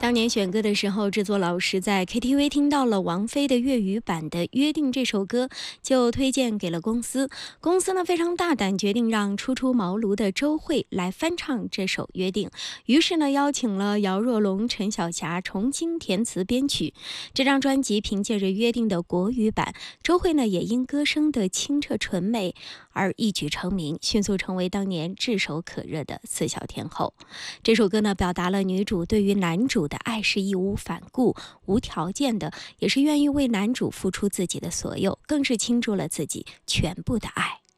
当年选歌的时候，制作老师在 KTV 听到了王菲的粤语版的《约定》这首歌，就推荐给了公司。公司呢非常大胆，决定让初出茅庐的周蕙来翻唱这首《约定》。于是呢，邀请了姚若龙、陈小霞重新填词编曲。这张专辑凭借着《约定》的国语版，周蕙呢也因歌声的清澈纯美而一举成名，迅速成为当年炙手可热的四小天后。这首歌呢，表达了女主对于男主的爱是义无反顾、无条件的，也是愿意为男主付出自己的所有，更是倾注了自己全部的爱。